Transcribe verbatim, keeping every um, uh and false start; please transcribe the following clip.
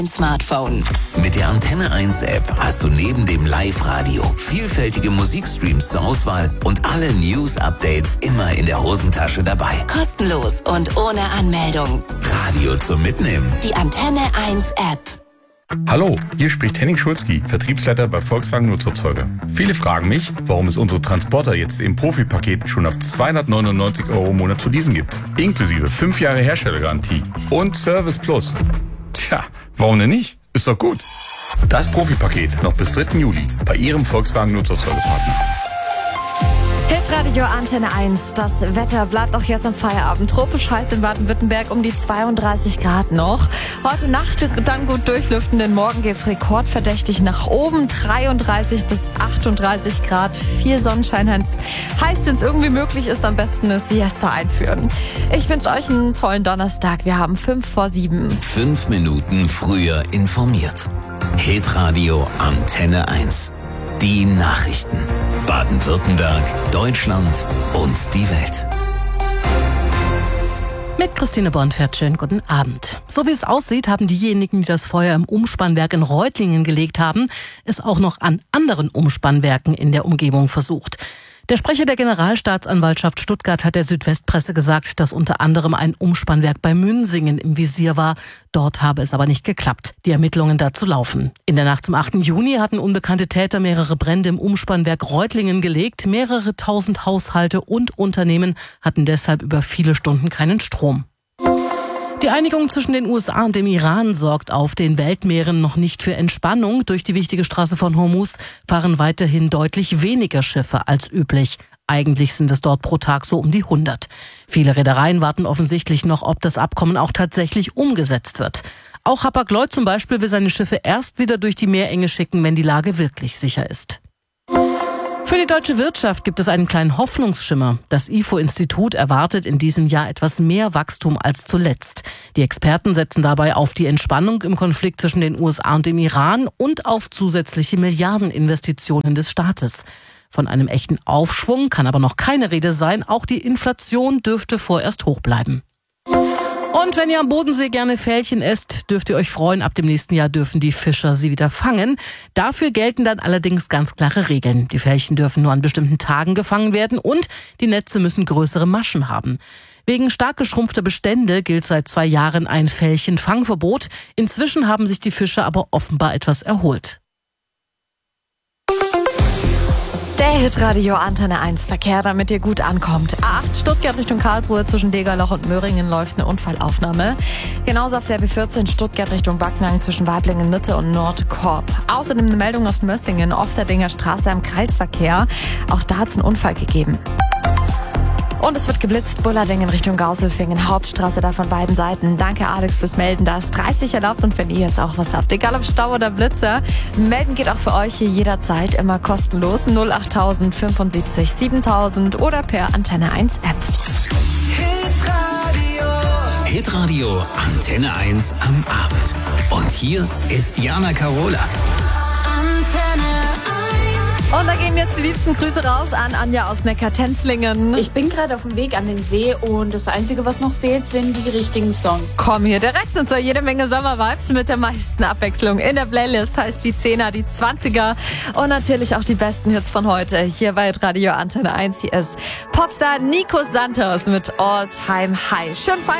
Smartphone. Mit der Antenne eins App hast du neben dem Live-Radio vielfältige Musikstreams zur Auswahl und alle News-Updates immer in der Hosentasche dabei. Kostenlos und ohne Anmeldung. Radio zum Mitnehmen. Die Antenne eins App. Hallo, hier spricht Henning Schulzki, Vertriebsleiter bei Volkswagen Nutzerzeuger. Viele fragen mich, warum es unsere Transporter jetzt im Profipaket schon ab zweihundertneunundneunzig Euro im Monat zu leasen gibt. Inklusive fünf Jahre Herstellergarantie und Service Plus. Tja, warum denn nicht? Ist doch gut. Das Profipaket noch bis dritten Juli bei Ihrem Volkswagen Nutzerzeugerpartner. Hitradio Antenne eins. Das Wetter bleibt auch jetzt am Feierabend. Tropisch heiß in Baden-Württemberg, um die zweiunddreißig Grad noch. Heute Nacht dann gut durchlüften, denn morgen geht's rekordverdächtig nach oben. dreiunddreißig bis achtunddreißig Grad. Viel Sonnenschein heißt, wenn es irgendwie möglich ist, am besten eine Siesta einführen. Ich wünsche euch einen tollen Donnerstag. Wir haben fünf vor sieben. Fünf Minuten früher informiert. Hitradio Antenne eins. Die Nachrichten. Baden-Württemberg, Deutschland und die Welt. Mit Christine Bonfert, schönen guten Abend. So wie es aussieht, haben diejenigen, die das Feuer im Umspannwerk in Reutlingen gelegt haben, es auch noch an anderen Umspannwerken in der Umgebung versucht. Der Sprecher der Generalstaatsanwaltschaft Stuttgart hat der Südwestpresse gesagt, dass unter anderem ein Umspannwerk bei Münsingen im Visier war. Dort habe es aber nicht geklappt. Die Ermittlungen dazu laufen. In der Nacht zum achten Juni hatten unbekannte Täter mehrere Brände im Umspannwerk Reutlingen gelegt. Mehrere tausend Haushalte und Unternehmen hatten deshalb über viele Stunden keinen Strom. Die Einigung zwischen den U S A und dem Iran sorgt auf den Weltmeeren noch nicht für Entspannung. Durch die wichtige Straße von Hormuz fahren weiterhin deutlich weniger Schiffe als üblich. Eigentlich sind es dort pro Tag so um die hundert. Viele Reedereien warten offensichtlich noch, ob das Abkommen auch tatsächlich umgesetzt wird. Auch Hapag-Lloyd zum Beispiel will seine Schiffe erst wieder durch die Meerenge schicken, wenn die Lage wirklich sicher ist. Für die deutsche Wirtschaft gibt es einen kleinen Hoffnungsschimmer. Das I F O-Institut erwartet in diesem Jahr etwas mehr Wachstum als zuletzt. Die Experten setzen dabei auf die Entspannung im Konflikt zwischen den U S A und dem Iran und auf zusätzliche Milliardeninvestitionen des Staates. Von einem echten Aufschwung kann aber noch keine Rede sein. Auch die Inflation dürfte vorerst hoch bleiben. Und wenn ihr am Bodensee gerne Fällchen esst, dürft ihr euch freuen, ab dem nächsten Jahr dürfen die Fischer sie wieder fangen. Dafür gelten dann allerdings ganz klare Regeln. Die Fällchen dürfen nur an bestimmten Tagen gefangen werden und die Netze müssen größere Maschen haben. Wegen stark geschrumpfter Bestände gilt seit zwei Jahren ein Fällchenfangverbot. Inzwischen haben sich die Fischer aber offenbar etwas erholt. Der Hitradio Antenne eins Verkehr, damit ihr gut ankommt. A acht Stuttgart Richtung Karlsruhe zwischen Degerloch und Möhringen läuft eine Unfallaufnahme. Genauso auf der B vierzehn Stuttgart Richtung Backnang zwischen Weiblingen Mitte und Nordkorb. Außerdem eine Meldung aus Mössingen, Ofterdinger Straße am Kreisverkehr. Auch da hat es einen Unfall gegeben. Und es wird geblitzt, Bullerding in Richtung Gauselfingen, Hauptstraße da von beiden Seiten. Danke Alex fürs Melden, da ist dreißig erlaubt und wenn ihr jetzt auch was habt, egal ob Stau oder Blitzer, melden geht auch für euch hier jederzeit, immer kostenlos, null acht tausend fünfundsiebzig siebentausend oder per Antenne eins App. Hitradio. Hitradio Antenne eins am Abend. Und hier ist Jana Karola. Antenne Und da gehen jetzt die liebsten Grüße raus an Anja aus Neckar-Tenzlingen. Ich bin gerade auf dem Weg an den See und das Einzige, was noch fehlt, sind die richtigen Songs. Komm hier direkt und zwar jede Menge Sommer-Vibes mit der meisten Abwechslung in der Playlist. Heißt die Zehner, die Zwanziger und natürlich auch die besten Hits von heute. Hier bei Radio Antenne eins. Hier ist Popstar Nico Santos mit All Time High. Schön feiern.